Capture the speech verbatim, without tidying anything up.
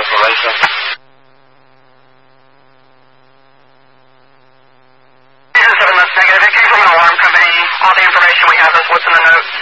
information. seven, that's negative. It came from an alarm company. All the information we have is what's in the notes.